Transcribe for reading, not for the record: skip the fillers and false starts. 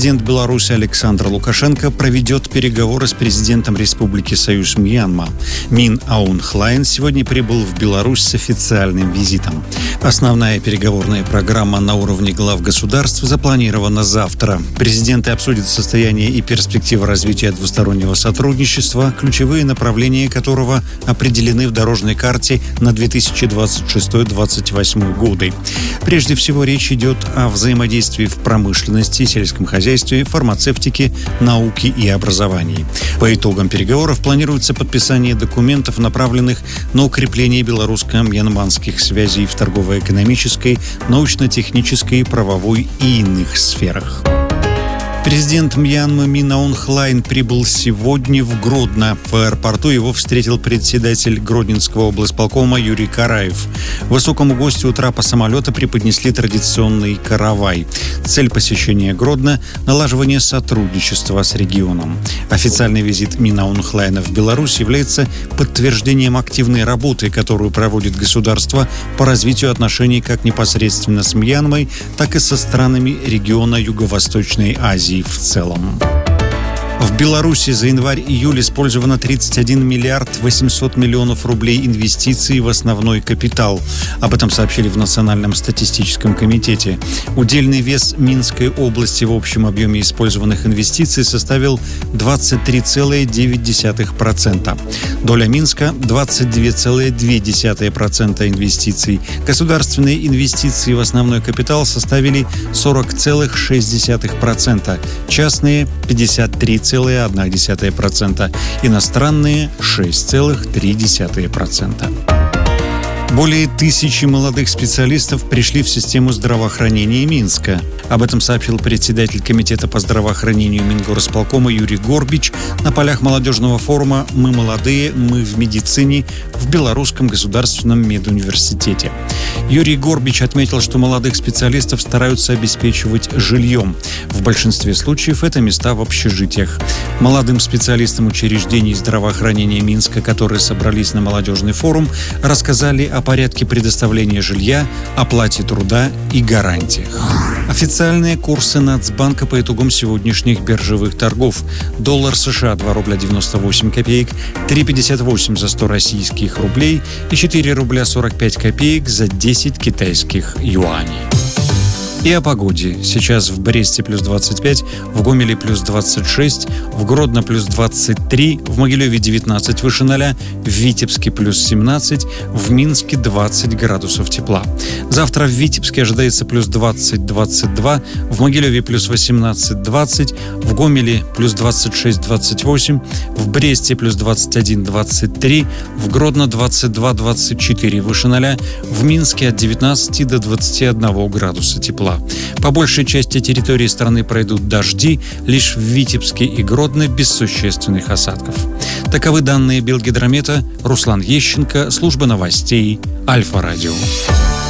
Президент Беларуси Александр Лукашенко проведет переговоры с президентом Республики Союз Мьянма. Мин Аун Хлайн сегодня прибыл в Беларусь с официальным визитом. Основная переговорная программа на уровне глав государств запланирована завтра. Президенты обсудят состояние и перспективы развития двустороннего сотрудничества, ключевые направления которого определены в дорожной карте на 2026-2028 годы. Прежде всего, речь идет о взаимодействии в промышленности, сельском хозяйстве, фармацевтике, науке и образовании. По итогам переговоров планируется подписание документов, направленных на укрепление белорусско-мьянманских связей в торгово-экономической, научно-технической, правовой и иных сферах. Президент Мьянмы Мин Аун Хлайн прибыл сегодня в Гродно. В аэропорту его встретил председатель Гродненского облсполкома Юрий Караев. Высокому гостю у трапа самолета преподнесли традиционный каравай. Цель посещения Гродно – налаживание сотрудничества с регионом. Официальный визит Мина Аун Хлайна в Беларусь является подтверждением активной работы, которую проводит государство по развитию отношений как непосредственно с Мьянмой, так и со странами региона Юго-Восточной Азии в целом. В Беларуси за январь-июль использовано 31 миллиард 800 миллионов рублей инвестиций в основной капитал. Об этом сообщили в Национальном статистическом комитете. Удельный вес Минской области в общем объеме использованных инвестиций составил 23,9%. Доля Минска – 22,2% инвестиций. Государственные инвестиции в основной капитал составили 40,6%. Частные – 53,1%. Иностранные – 6,3%. Более 1000 молодых специалистов пришли в систему здравоохранения Минска. Об этом сообщил председатель комитета по здравоохранению Мингорисполкома Юрий Горбич на полях молодежного форума «Мы молодые, мы в медицине» в Белорусском государственном медуниверситете. Юрий Горбич отметил, что молодых специалистов стараются обеспечивать жильем. В большинстве случаев это места в общежитиях. Молодым специалистам учреждений здравоохранения Минска, которые собрались на молодежный форум, рассказали о порядке предоставления жилья, оплате труда и гарантиях. Официальные курсы Нацбанка по итогам сегодняшних биржевых торгов. Доллар США 2 рубля 98 копеек, 3,58 за 100 российских рублей и 4 рубля 45 копеек за 10 китайских юаней. И о погоде. Сейчас в Бресте плюс 25, в Гомеле плюс 26, в Гродно плюс 23, в Могилеве 19 выше 0, в Витебске плюс 17, в Минске 20 градусов тепла. Завтра в Витебске ожидается плюс 20-22, в Могилеве плюс 18-20, в Гомеле плюс 26-28, в Бресте плюс 21-23, в Гродно 22-24 выше 0, в Минске от 19 до 21 градуса тепла. По большей части территории страны пройдут дожди, лишь в Витебске и Гродно без существенных осадков. Таковы данные Белгидромета. Руслан Ещенко, служба новостей Альфа-Радио.